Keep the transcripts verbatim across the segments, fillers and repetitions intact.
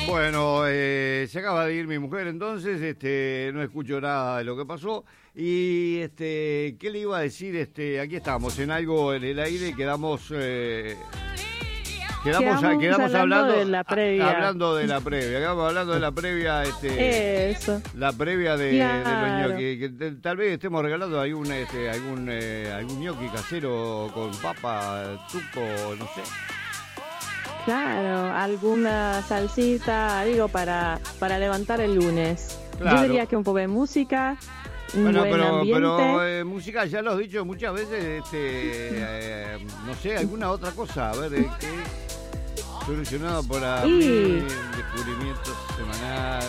Bueno, eh, se acaba de ir mi mujer, entonces este, no escucho nada de lo que pasó. Y este, ¿qué le iba a decir? Este, aquí estamos en algo en el aire, quedamos eh, quedamos, Quedamos quedamos hablando hablando de la previa. a- hablando de la previa, quedamos hablando de la previa, este, Eso. la previa de, Claro. de los ñoquis, que te- tal vez estemos regalando algún este, algún eh, algún ñoqui casero con papa, tuco, no sé. Claro, alguna salsita, algo para, para levantar el lunes. Claro. Yo diría que un poco de música, un Bueno, buen pero, ambiente. pero eh, música, ya lo has dicho muchas veces, este, eh, no sé, alguna otra cosa, a ver, eh, que solucionado por Y- mí, descubrimiento semanal.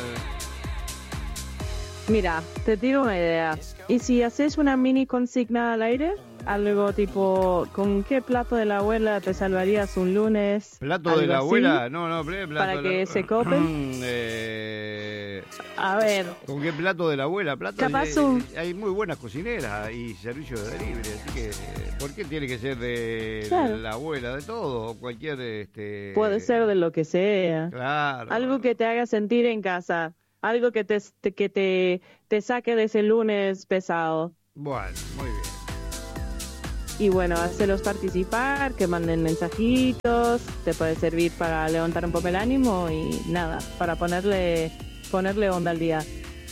Mira, te tiro una idea. ¿Y si haces una mini consigna al aire? Algo tipo, ¿con qué plato de la abuela te salvarías un lunes? ¿Plato Algo de la así, abuela? No, no, plato para de que la... se copen. eh, A ver, ¿Con qué plato de la abuela? Plato Capaz de- un- hay muy buenas cocineras y servicios de delivery, así que ¿por qué tiene que ser de, de Claro. la abuela? De todo, cualquier... este puede ser de lo que sea. Claro. Algo que te haga sentir en casa. Algo que te, te- que te, te saque de ese lunes pesado. Bueno, muy bien. Y bueno, hacerlos participar, que manden mensajitos, te puede servir para levantar un poco el ánimo y nada, para ponerle, ponerle onda al día.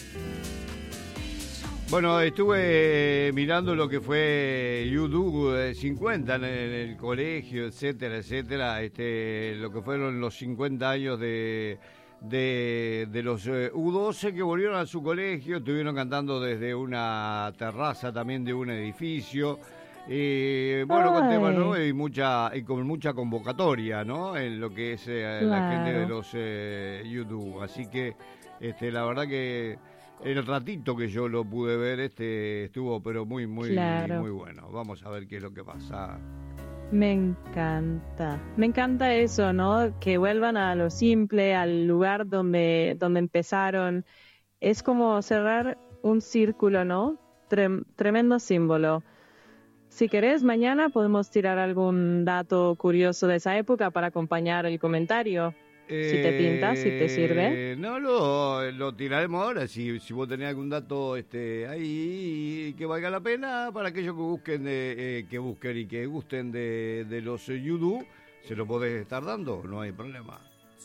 Bueno, estuve mirando lo que fue U D U eh, cincuenta en el, en el colegio, etcétera, etcétera, este, lo que fueron los cincuenta años de, de, de los eh, U doce que volvieron a su colegio, estuvieron cantando desde una terraza también de un edificio. Eh, bueno, con Ay. temas nuevos y mucha y con mucha convocatoria, ¿no? En lo que es eh, la gente de Claro. los eh, U D U. Así que, este, la verdad que el ratito que yo lo pude ver, este, estuvo, pero muy, muy, Claro. muy bueno. Vamos a ver qué es lo que pasa. Me encanta. Me encanta eso, ¿no? Que vuelvan a lo simple, al lugar donde, donde empezaron. Es como cerrar un círculo, ¿no? Trem- tremendo símbolo. Si querés, mañana podemos tirar algún dato curioso de esa época para acompañar el comentario. Si te pinta, si te sirve. Eh, No, lo, lo tiraremos ahora. Si, si vos tenés algún dato este, ahí que valga la pena, para aquellos que busquen, de, eh, que busquen y que gusten de, de los U D U, se lo podés estar dando, no hay problema.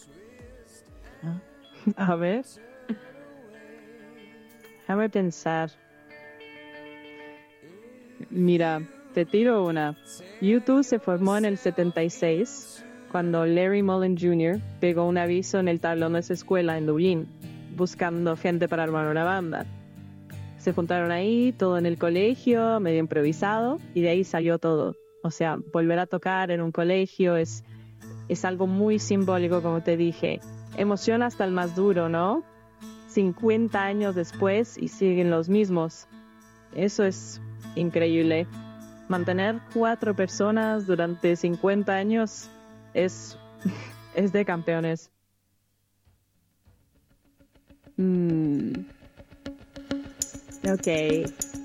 A ver. Déjame pensar. Mira, te tiro una. YouTube se formó en el setenta y seis, cuando Larry Mullen junior pegó un aviso en el tablón de su escuela en Dublín, buscando gente para armar una banda. Se juntaron ahí, todo en el colegio, medio improvisado, y de ahí salió todo. O sea, volver a tocar en un colegio es, es algo muy simbólico, como te dije. Emociona hasta el más duro, ¿no? cincuenta años después y siguen los mismos. Eso es increíble. Mantener cuatro personas durante cincuenta años es, es de campeones. Mm. Ok.